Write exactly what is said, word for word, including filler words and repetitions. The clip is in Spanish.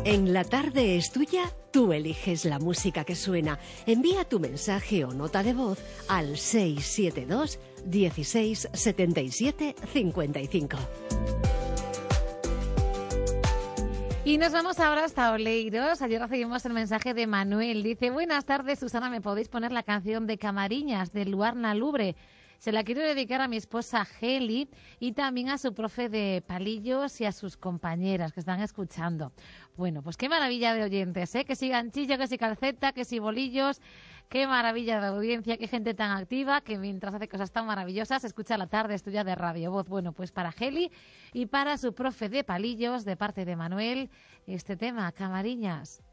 En La Tarde es Tuya, tú eliges la música que suena. Envía tu mensaje o nota de voz al seis siete dos, dieciséis, setenta y siete, cincuenta y cinco. Y nos vamos ahora hasta Oleiros. Ayer recibimos el mensaje de Manuel. Dice: buenas tardes, Susana, ¿me podéis poner la canción de Camariñas, de Luarna Lubre? Se la quiero dedicar a mi esposa Geli y también a su profe de palillos y a sus compañeras que están escuchando. Bueno, pues qué maravilla de oyentes, ¿eh? Que si ganchillo, que si calceta, que si bolillos. Qué maravilla de audiencia, qué gente tan activa que mientras hace cosas tan maravillosas escucha La Tarde es Tuya de Radio Voz. Bueno, pues para Geli y para su profe de palillos, de parte de Manuel, este tema, Camariñas.